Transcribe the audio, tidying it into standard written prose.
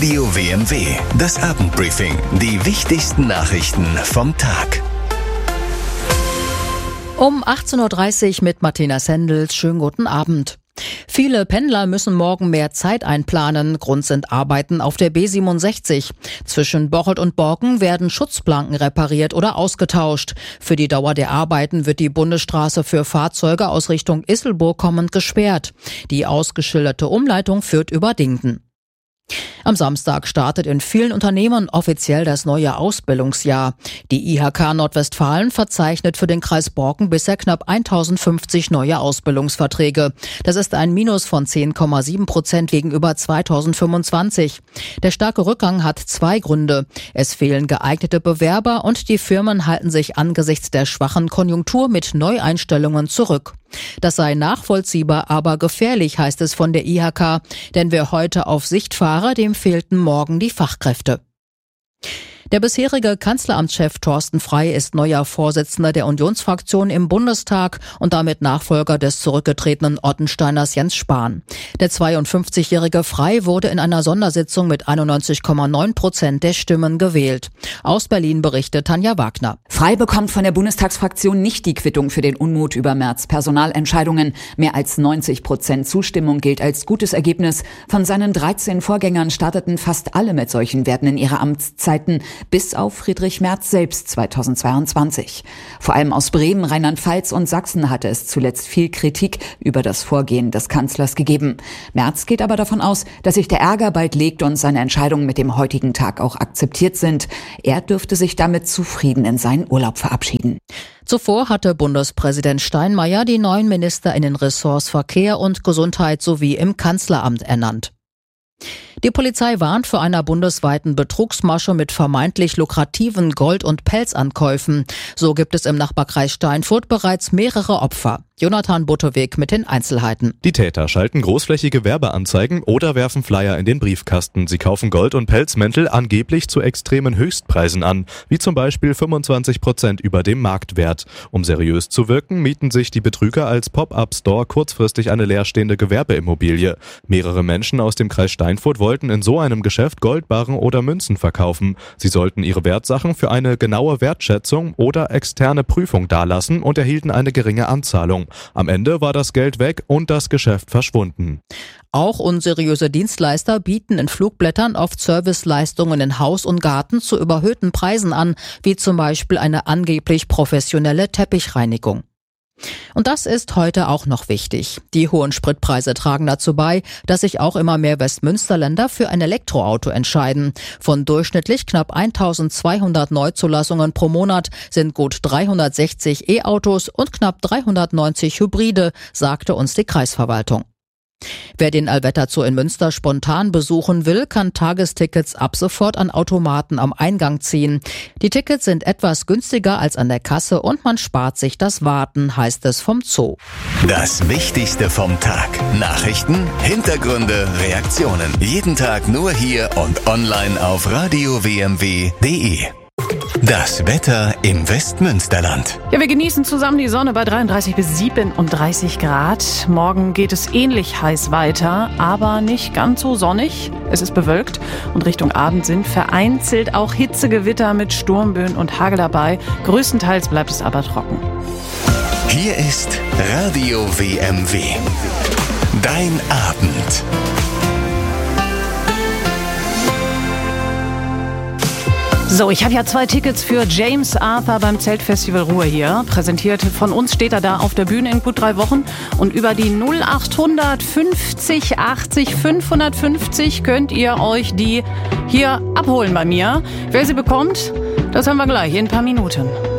Radio WMW, das Abendbriefing. Die wichtigsten Nachrichten vom Tag. Um 18.30 Uhr mit Martina Sendels. Schönen guten Abend. Viele Pendler müssen morgen mehr Zeit einplanen. Grund sind Arbeiten auf der B67. Zwischen Bocholt und Borken werden Schutzplanken repariert oder ausgetauscht. Für die Dauer der Arbeiten wird die Bundesstraße für Fahrzeuge aus Richtung Isselburg kommend gesperrt. Die ausgeschilderte Umleitung führt über Dingten. Am Samstag startet in vielen Unternehmen offiziell das neue Ausbildungsjahr. Die IHK Nordwestfalen verzeichnet für den Kreis Borken bisher knapp 1050 neue Ausbildungsverträge. Das ist ein Minus von 10,7% gegenüber 2025. Der starke Rückgang hat zwei Gründe. Es fehlen geeignete Bewerber und die Firmen halten sich angesichts der schwachen Konjunktur mit Neueinstellungen zurück. Das sei nachvollziehbar, aber gefährlich, heißt es von der IHK, denn wer heute auf Sicht fahre, dem fehlten morgen die Fachkräfte. Der bisherige Kanzleramtschef Thorsten Frey ist neuer Vorsitzender der Unionsfraktion im Bundestag und damit Nachfolger des zurückgetretenen Ottensteiners Jens Spahn. Der 52-jährige Frey wurde in einer Sondersitzung mit 91,9% der Stimmen gewählt. Aus Berlin berichtet Tanja Wagner. Frey bekommt von der Bundestagsfraktion nicht die Quittung für den Unmut über Merz' Personalentscheidungen. Mehr als 90% Zustimmung gilt als gutes Ergebnis. Von seinen 13 Vorgängern starteten fast alle mit solchen Werten in ihre Amtszeiten, bis auf Friedrich Merz selbst 2022. Vor allem aus Bremen, Rheinland-Pfalz und Sachsen hatte es zuletzt viel Kritik über das Vorgehen des Kanzlers gegeben. Merz geht aber davon aus, dass sich der Ärger bald legt und seine Entscheidungen mit dem heutigen Tag auch akzeptiert sind. Er dürfte sich damit zufrieden in seinen Urlaub verabschieden. Zuvor hatte Bundespräsident Steinmeier die neuen Minister in den Ressorts Verkehr und Gesundheit sowie im Kanzleramt ernannt. Die Polizei warnt vor einer bundesweiten Betrugsmasche mit vermeintlich lukrativen Gold- und Pelzankäufen. So gibt es im Nachbarkreis Steinfurt bereits mehrere Opfer. Jonathan Butteweg mit den Einzelheiten. Die Täter schalten großflächige Werbeanzeigen oder werfen Flyer in den Briefkasten. Sie kaufen Gold- und Pelzmäntel angeblich zu extremen Höchstpreisen an, wie zum Beispiel 25% über dem Marktwert. Um seriös zu wirken, mieten sich die Betrüger als Pop-up-Store kurzfristig eine leerstehende Gewerbeimmobilie. Mehrere Menschen aus dem Kreis Steinfurt wollten in so einem Geschäft Goldbarren oder Münzen verkaufen. Sie sollten ihre Wertsachen für eine genaue Wertschätzung oder externe Prüfung dalassen und erhielten eine geringe Anzahlung. Am Ende war das Geld weg und das Geschäft verschwunden. Auch unseriöse Dienstleister bieten in Flugblättern oft Serviceleistungen in Haus und Garten zu überhöhten Preisen an, wie zum Beispiel eine angeblich professionelle Teppichreinigung. Und das ist heute auch noch wichtig. Die hohen Spritpreise tragen dazu bei, dass sich auch immer mehr Westmünsterländer für ein Elektroauto entscheiden. Von durchschnittlich knapp 1200 Neuzulassungen pro Monat sind gut 360 E-Autos und knapp 390 Hybride, sagte uns die Kreisverwaltung. Wer den Allwetterzoo in Münster spontan besuchen will, kann Tagestickets ab sofort an Automaten am Eingang ziehen. Die Tickets sind etwas günstiger als an der Kasse und man spart sich das Warten, heißt es vom Zoo. Das Wichtigste vom Tag. Nachrichten, Hintergründe, Reaktionen. Jeden Tag nur hier und online auf radiowmw.de. Das Wetter im Westmünsterland. Ja, wir genießen zusammen die Sonne bei 33 bis 37 Grad. Morgen geht es ähnlich heiß weiter, aber nicht ganz so sonnig. Es ist bewölkt und Richtung Abend sind vereinzelt auch Hitzegewitter mit Sturmböen und Hagel dabei. Größtenteils bleibt es aber trocken. Hier ist Radio WMW. Dein Abend. So, ich habe ja 2 Tickets für James Arthur beim Zeltfestival Ruhr hier. Präsentiert von uns steht er da auf der Bühne in gut 3 Wochen. Und über die 0800 50 80 550 könnt ihr euch die hier abholen bei mir. Wer sie bekommt, das haben wir gleich in ein paar Minuten.